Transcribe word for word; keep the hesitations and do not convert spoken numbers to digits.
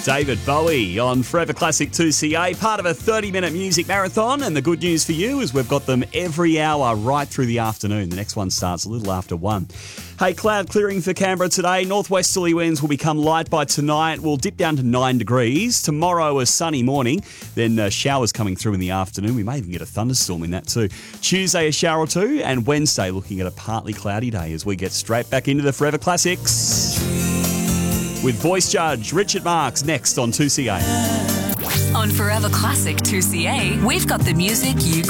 David Bowie on Forever Classic two C A, part of a thirty-minute music marathon. And the good news for you is we've got them every hour right through the afternoon. The next one starts a little after one. Hey, cloud clearing for Canberra today. Northwesterly winds will become light by tonight. We'll dip down to nine degrees. Tomorrow, a sunny morning. Then uh, showers coming through in the afternoon. We may even get a thunderstorm in that too. Tuesday, a shower or two. And Wednesday, looking at a partly cloudy day as we get straight back into the Forever Classics. With voice judge Richard Marks next on two C A. On Forever Classic two C A, we've got the music you